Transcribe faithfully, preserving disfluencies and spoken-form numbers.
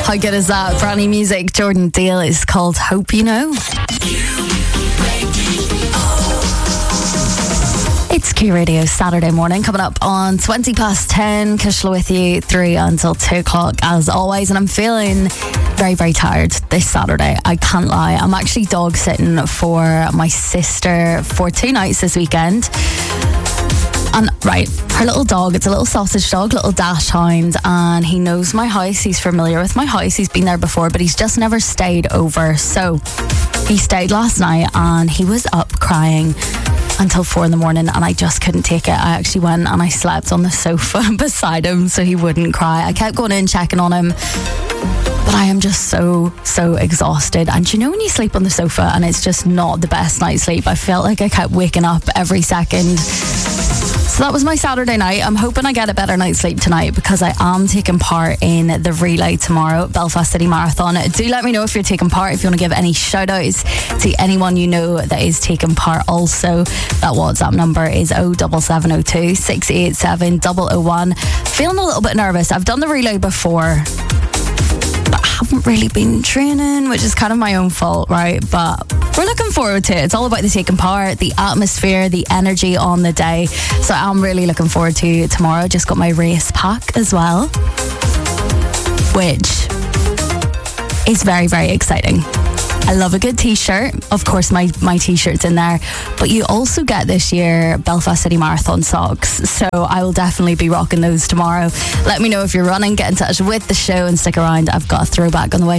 How good is that? Brand new music. Jordan Deal is called Hope You Know. It's Q Radio Saturday morning, coming up on twenty past ten. Kishla with you through until two o'clock as always, and I'm feeling very, very tired this Saturday. I can't lie. I'm actually dog sitting for my sister for two nights this weekend. And right, her little dog, it's a little sausage dog, little dash hound, and he knows my house. He's familiar with my house. He's been there before, but he's just never stayed over. So he stayed last night and he was up crying until four in the morning, and I just couldn't take it. I actually went and I slept on the sofa beside him so he wouldn't cry. I kept going in, checking on him, but I am just so, so exhausted. And you know when you sleep on the sofa and it's just not the best night's sleep? I felt like I kept waking up every second. So that was my Saturday night. I'm hoping I get a better night's sleep tonight because I am taking part in the relay tomorrow, Belfast City Marathon. Do let me know if you're taking part, if you want to give any shout outs to anyone you know that is taking part. Also, that WhatsApp number is oh seven seven oh two, six eight seven, oh oh one. Feeling a little bit nervous. I've done the relay before, but I haven't really been training, which is kind of my own fault, right? But we're looking forward to it. It's all about the taking part, the atmosphere, the energy on the day. So I'm really looking forward to tomorrow. Just got my race pack as well, which is very, very exciting. I love a good t-shirt. Of course, my, my t-shirt's in there. But you also get this year Belfast City Marathon socks. So I will definitely be rocking those tomorrow. Let me know if you're running. Get in touch with the show and stick around. I've got a throwback on the way.